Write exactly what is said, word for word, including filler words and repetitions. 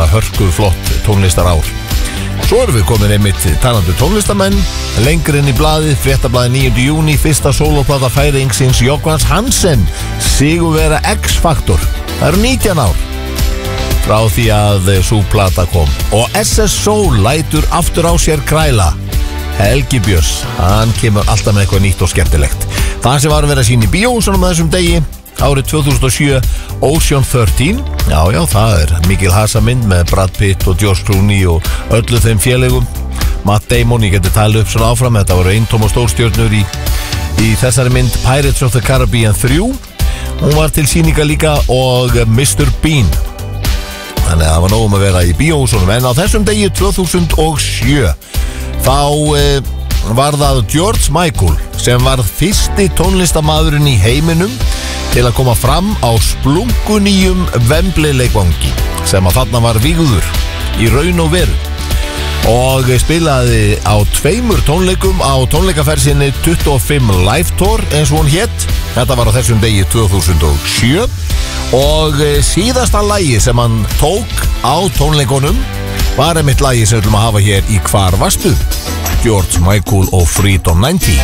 hörku flott tónlistar ár. Svo erum við komin einmitt talandi tónlistamenn. Lengri inn í blaðið, fréttablaðið níunda júní, fyrsta sólóplata færingsins Jóhanns Hansen, sigurvera X-Factor. Það eru nítján ár frá því að sú plata kom. Og S S Soul lætur aftur á sér kræla. Helgi Björns, hann kemur alltaf með eitthvað nýtt og skemmtilegt. Það sem var að vera sín í bíóhúsunum með þessum degi, árið tvö þúsund og sjö, Ocean þrettán. Já, já, það er mikil hasamynd með Brad Pitt og George Clooney og öllu þeim félögum. Matt Damon, ég geti talið upp svona áfram. Þetta voru eintóm og stórstjörnur í, í þessari mynd. Pirates of the Caribbean þrjú. Hún var til sýninga líka og mister Bean. Þannig að það var nógum að vera í bíóhúsunum. En á þessum degi tvö þúsund og sjö þá eh, var það George Michael sem var fyrsti tónlistamaðurinn í heiminum til að koma fram á splunkunýjum Wembley leikvangi sem að þarna var vígður í raun og veru og spilaði á tveimur tónleikum á tónleikafersinni tuttugu og fimm Live Tour eins og hún hét. Þetta var á þessum degi tvö þúsund og sjö og síðasta lagi sem hann tók á tónleikunum var einmitt lagi sem við ætlum að hafa hér í Hvar varstu? George Michael og Freedom níutíu.